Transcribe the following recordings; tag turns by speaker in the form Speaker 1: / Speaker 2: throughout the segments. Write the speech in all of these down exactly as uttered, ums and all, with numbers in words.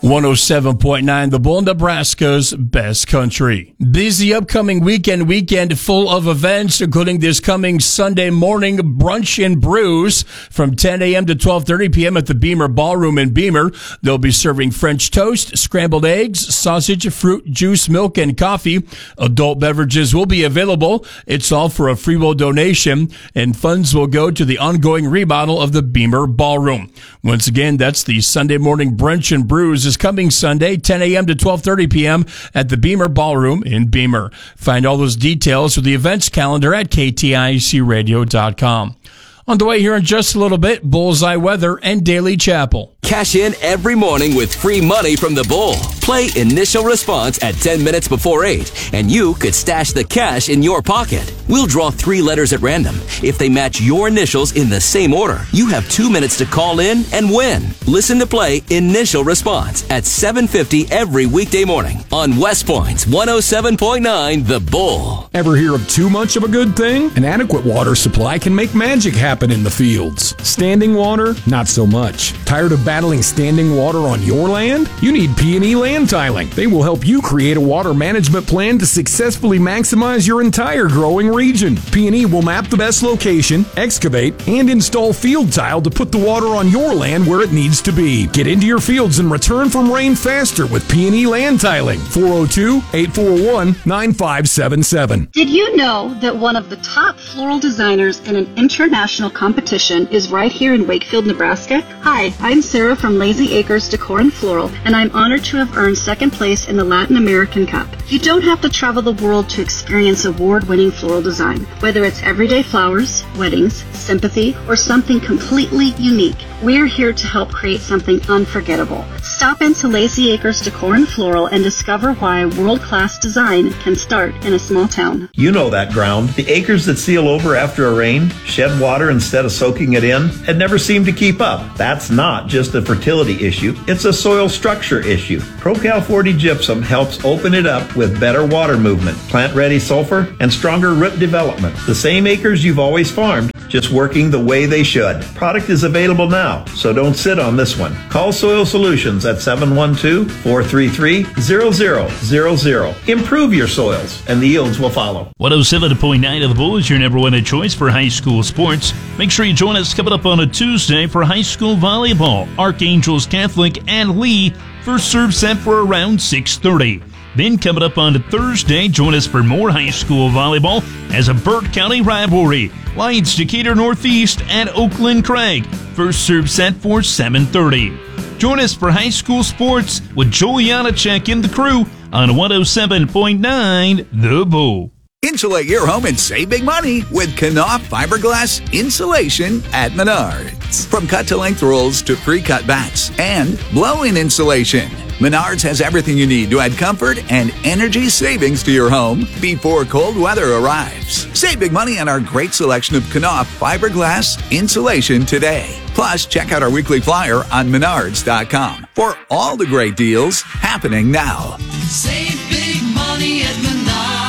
Speaker 1: one oh seven point nine The Bull, Nebraska's best country. Busy upcoming weekend, weekend full of events, including this coming Sunday morning brunch and brews from ten a.m. to twelve thirty p.m. at the Beamer Ballroom in Beamer. They'll be serving French toast, scrambled eggs, sausage, fruit, juice, milk, and coffee. Adult beverages will be available. It's all for a free will donation, and funds will go to the ongoing remodel of the Beamer Ballroom. Once again, that's the Sunday morning brunch and brews is coming Sunday, ten a.m. to twelve thirty p.m. at the Beamer Ballroom in Beamer. Find all those details with the events calendar at K T I C radio dot com. On the way here in just a little bit, Bullseye Weather and Daily Chapel.
Speaker 2: Cash in every morning with free money from the Bull. Play Initial Response at ten minutes before eight, and you could stash the cash in your pocket. We'll draw three letters at random. If they match your initials in the same order, you have two minutes to call in and win. Listen to Play Initial Response at seven fifty every weekday morning on West Point's one oh seven point nine The Bull.
Speaker 3: Ever hear of too much of a good thing? An adequate water supply can make magic happen in the fields. Standing water, not so much. Tired of battling standing water on your land? You need P and E Land Tiling. They will help you create a water management plan to successfully maximize your entire growing region. P and E will map the best location, excavate, and install field tile to put the water on your land where it needs to be. Get into your fields and return from rain faster with P and E Land Tiling. four oh two, eight four one, nine five seven seven.
Speaker 4: Did you know that one of the top floral designers in an international competition is right here in Wakefield, Nebraska? Hi, I'm Sarah from Lazy Acres Decor and Floral, and I'm honored to have earned second place in the Latin American Cup. You don't have to travel the world to experience award-winning floral design. Whether it's everyday flowers, weddings, sympathy, or something completely unique, we're here to help create something unforgettable. Stop into Lazy Acres Decor and Floral and discover why world-class design can start in a small town.
Speaker 5: You know that ground. The acres that seal over after a rain, shed water instead of soaking it in, and never seem to keep up. That's not just a fertility issue, it's a soil structure issue. ProCal forty Gypsum helps open it up with better water movement, plant-ready sulfur, and stronger root development. The same acres you've always farmed, just working the way they should. Product is available now, so don't sit on this one. Call Soil Solutions at seven one two, four three three, zero zero zero zero. Improve your soils, and the yields will follow.
Speaker 6: one oh seven point nine of the Bull is your number one choice for high school sports. Make sure you join us coming up on a Tuesday for high school volleyball. Archangels Catholic and Lee. First serve set for around six thirty. Then coming up on Thursday, join us for more high school volleyball as a Burt County rivalry. Lions Decatur Northeast and Oakland Craig. First serve set for seven thirty. Join us for high school sports with Joel Janacek and the crew on one oh seven point nine The Bull.
Speaker 7: Insulate your home and save big money with Knauf Fiberglass Insulation at Menards. From cut-to-length rolls to pre-cut bats and blow-in insulation, Menards has everything you need to add comfort and energy savings to your home before cold weather arrives. Save big money on our great selection of Knauf Fiberglass Insulation today. Plus, check out our weekly flyer on menards dot com for all the great deals happening now.
Speaker 8: Save big money at Menards.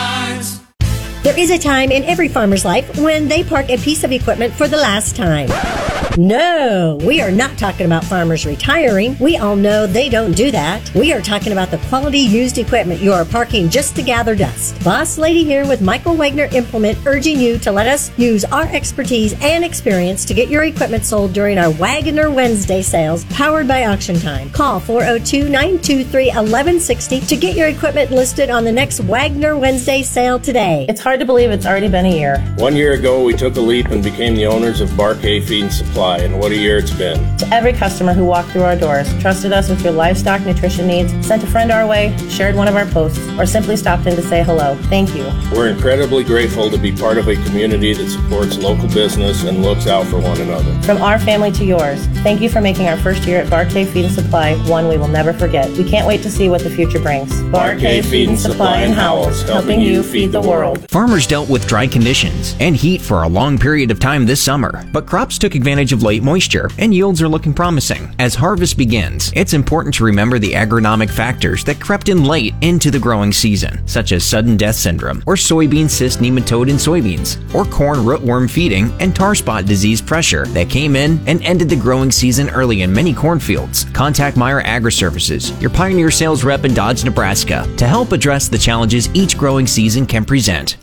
Speaker 9: There is a time in every farmer's life when they park a piece of equipment for the last time. No, we are not talking about farmers retiring. We all know they don't do that. We are talking about the quality used equipment you are parking just to gather dust. Boss Lady here with Michael Wagner Implement, urging you to let us use our expertise and experience to get your equipment sold during our Wagner Wednesday sales powered by Auction Time. Call four oh two, nine two three, one one six oh to get your equipment listed on the next Wagner Wednesday sale today.
Speaker 10: It's hard to believe it's already been a year.
Speaker 11: One year ago, we took a leap and became the owners of Barkay Feed and Supply, and what a year it's been.
Speaker 10: To every customer who walked through our doors, trusted us with your livestock nutrition needs, sent a friend our way, shared one of our posts, or simply stopped in to say hello, thank you.
Speaker 11: We're incredibly grateful to be part of a community that supports local business and looks out for one another.
Speaker 10: From our family to yours, thank you for making our first year at Barkay Feed and Supply one we will never forget. We can't wait to see what the future brings.
Speaker 11: Barkay Feed and Supply in Howells, helping you feed the world.
Speaker 12: Farmers dealt with dry conditions and heat for a long period of time this summer, but crops took advantage of late moisture and yields are looking promising. As harvest begins, it's important to remember the agronomic factors that crept in late into the growing season, such as sudden death syndrome, or soybean cyst nematode in soybeans, or corn rootworm feeding and tar spot disease pressure that came in and ended the growing season early in many cornfields. Contact Meyer Agri-Services, your Pioneer sales rep in Dodge, Nebraska, to help address the challenges each growing season can present.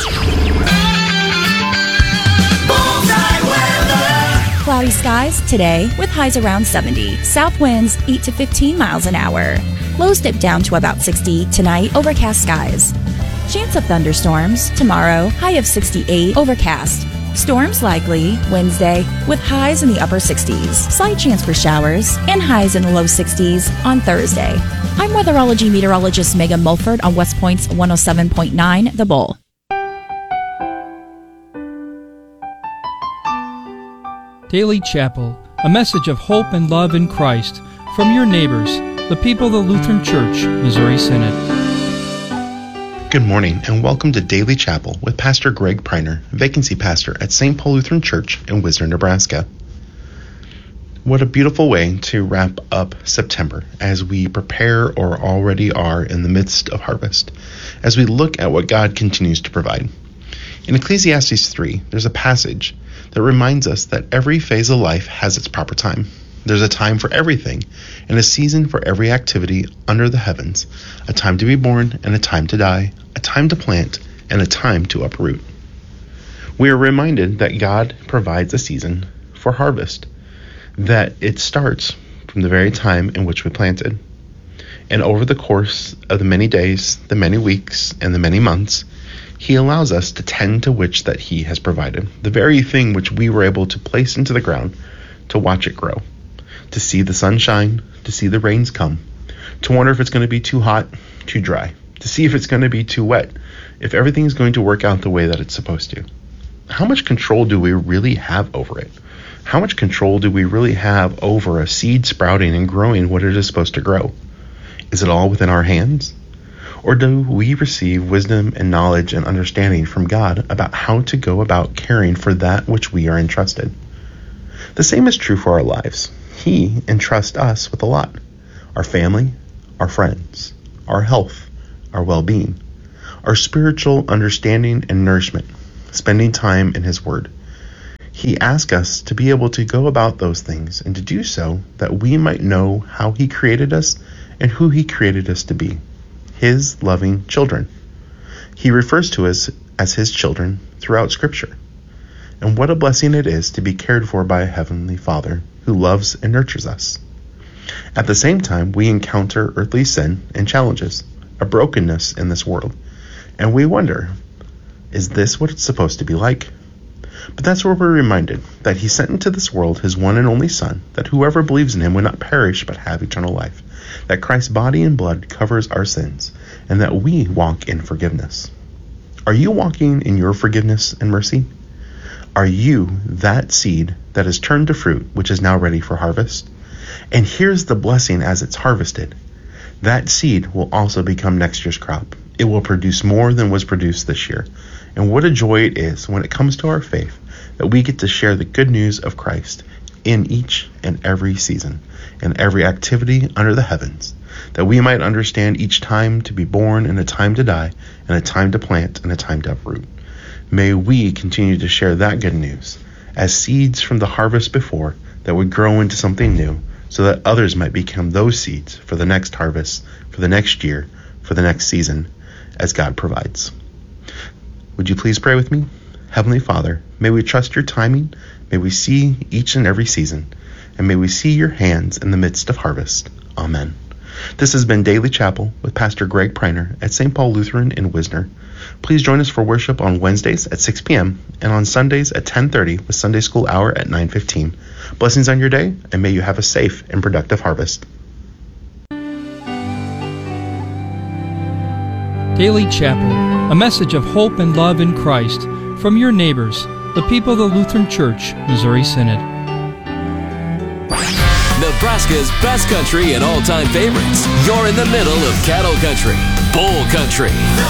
Speaker 13: Cloudy skies today with highs around seventy. South winds eight to fifteen miles an hour. Lows dip down to about sixty. Tonight, overcast skies. Chance of thunderstorms tomorrow, high of sixty-eight, overcast. Storms likely Wednesday with highs in the upper sixties. Slight chance for showers and highs in the low sixties on Thursday. I'm weatherology meteorologist Megan Mulford on West Point's one oh seven point nine The Bull.
Speaker 14: Daily Chapel, a message of hope and love in Christ from your neighbors, the people of the Lutheran Church, Missouri Synod.
Speaker 15: Good morning and welcome to Daily Chapel with Pastor Greg Preiner, vacancy pastor at Saint Paul Lutheran Church in Wisner, Nebraska. What a beautiful way to wrap up September as we prepare or already are in the midst of harvest, as we look at what God continues to provide. In Ecclesiastes three, there's a passage that reminds us that every phase of life has its proper time. There's a time for everything and a season for every activity under the heavens, a time to be born and a time to die, a time to plant and a time to uproot. We are reminded that God provides a season for harvest, that it starts from the very time in which we planted. And over the course of the many days, the many weeks, and the many months, He allows us to tend to which that He has provided, the very thing which we were able to place into the ground to watch it grow, to see the sun shine, to see the rains come, to wonder if it's going to be too hot, too dry, to see if it's going to be too wet, if everything is going to work out the way that it's supposed to. How much control do we really have over it? How much control do we really have over a seed sprouting and growing what it is supposed to grow? Is it all within our hands? Or do we receive wisdom and knowledge and understanding from God about how to go about caring for that which we are entrusted? The same is true for our lives. He entrusts us with a lot. Our family, our friends, our health, our well-being, our spiritual understanding and nourishment, spending time in His Word. He asks us to be able to go about those things and to do so that we might know how He created us and who He created us to be. His loving children. He refers to us as His children throughout Scripture. And what a blessing it is to be cared for by a Heavenly Father who loves and nurtures us. At the same time, we encounter earthly sin and challenges, a brokenness in this world, and we wonder, is this what it's supposed to be like? But that's where we're reminded that He sent into this world His one and only Son, that whoever believes in Him would not perish but have eternal life, that Christ's body and blood covers our sins, and that we walk in forgiveness. Are you walking in your forgiveness and mercy? Are you that seed that is turned to fruit, which is now ready for harvest? And here's the blessing as it's harvested. That seed will also become next year's crop. It will produce more than was produced this year. And what a joy it is when it comes to our faith that we get to share the good news of Christ in each and every season, in every activity under the heavens, that we might understand each time to be born and a time to die, and a time to plant and a time to uproot. May we continue to share that good news as seeds from the harvest before that would grow into something new, so that others might become those seeds for the next harvest, for the next year, for the next season, as God provides. Would you please pray with me? Heavenly Father, may we trust your timing, may we see each and every season, and may we see your hands in the midst of harvest. Amen. This has been Daily Chapel with Pastor Greg Preiner at Saint Paul Lutheran in Wisner. Please join us for worship on Wednesdays at six p.m. and on Sundays at ten thirty with Sunday School Hour at nine fifteen. Blessings on your day, and may you have a safe and productive harvest.
Speaker 14: Daily Chapel, a message of hope and love in Christ from your neighbors, the people of the Lutheran Church, Missouri Synod.
Speaker 2: Nebraska's best country and all-time favorites. You're in the middle of cattle country, bull country.